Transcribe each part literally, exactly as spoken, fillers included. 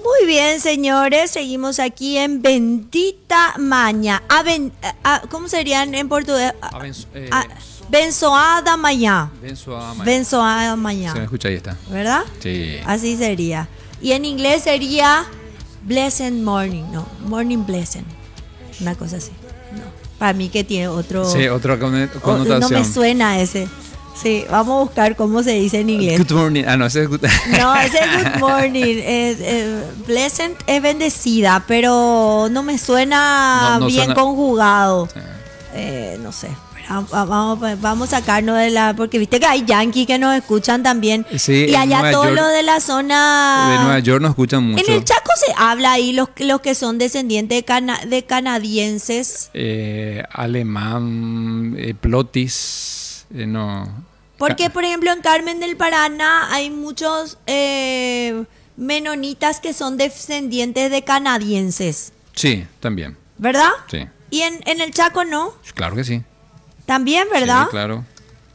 Muy bien, señores, seguimos aquí en Bendita Maña. A ben- a- ¿Cómo serían en portugués? A- Abenço- eh, a- Benzoada Mañá. Benzoada Mañá. Benzoada Mañá. Se me escucha, ahí está. ¿Verdad? Sí. Así sería. Y en inglés sería Blessed Morning, no, Morning Blessed. Una cosa así. No. Para mí que tiene otro... Sí, otra conne- o- connotación. no me suena ese. Sí, vamos a buscar cómo se dice en inglés. Good morning. Ah, no, ese es good. No, ese es good morning. Es, eh, pleasant es bendecida, pero no me suena No, no bien suena- conjugado. Eh, no sé. Pero Vamos, vamos a sacarnos de la... Porque viste que hay yankees que nos escuchan también. Sí, y en allá Nueva todo York- lo de la De zona... Nueva York nos escuchan mucho. En el Chaco se habla ahí los, los que son descendientes de, cana- de canadienses. Eh, alemán, eh, plotis, eh, no. Porque, Ca- por ejemplo, en Carmen del Paraná hay muchos eh, menonitas que son descendientes de canadienses, Sí, también. ¿verdad? Sí. Y en, en el Chaco no, Claro que sí. también, ¿verdad? Sí, claro.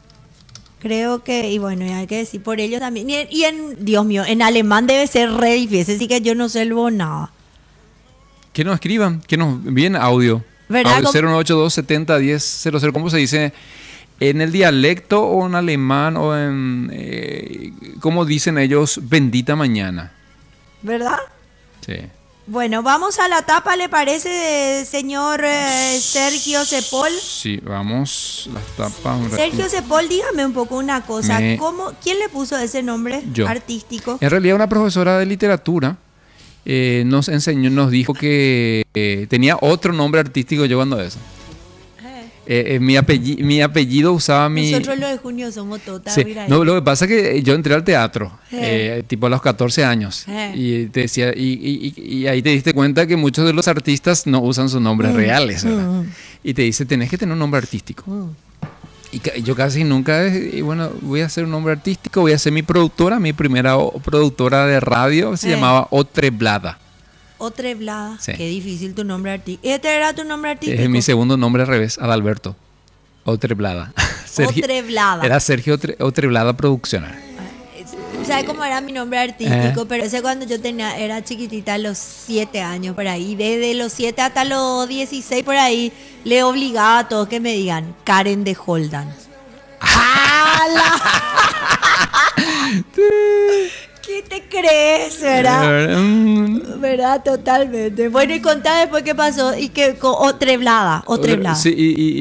Creo que, y bueno, y hay que decir por ellos también. Y en, y en- Dios mío, en alemán debe ser re difícil, así que yo no sé luego nada. Que nos escriban, que nos envíen audio. ¿Verdad? Audio ¿Cómo- cero nueve ocho dos setenta diez cero cero. ¿Cómo se dice? ¿En el dialecto o en alemán o en... Eh, ¿cómo dicen ellos? Bendita mañana. ¿Verdad? Sí. Bueno, vamos a la tapa, ¿le parece, señor eh, Sergio Cepol? Sí, vamos. Las tapas. un Sergio ratito. Cepol, dígame un poco una cosa. Me- ¿Cómo, ¿Quién le puso ese nombre Yo. artístico? En realidad una profesora de literatura eh, nos enseñó, nos dijo que eh, tenía otro nombre artístico yo cuando eso. Eh, eh, mi, apellido, mi apellido usaba mi... Nosotros los de junio somos totas. Sí, mira ahí. no, lo que pasa es que yo entré al teatro, Eh. eh, tipo a los catorce años, Eh. y te decía, y, y- y- y ahí te diste cuenta que muchos de los artistas no usan sus nombres reales, ¿verdad? mm. Y te dice, tenés que tener un nombre artístico. Mm. Y ca- yo casi nunca, eh, y bueno, voy a hacer un nombre artístico, voy a hacer mi productora, mi primera o- productora de radio, se Eh. llamaba Otreblada. Otreblada. Sí. Qué difícil tu nombre artístico. ¿Este era tu nombre artístico? Es mi segundo nombre al revés, Adalberto. Otreblada. Sergio- Otreblada. Era Sergio Otre- Otreblada Produccional. ¿Sabes cómo era mi nombre artístico? Eh. Pero ese cuando yo tenía, era chiquitita, a los siete años por ahí. Desde los siete hasta los dieciséis por ahí, le obligaba a todos que me digan Karen de Holdan. ¡Hala! ¿Qué te crees, verdad? Mm, ¿Verdad? Totalmente. Bueno, y contá después qué pasó y que con Otreblada, Otreblada. Sí, y, y-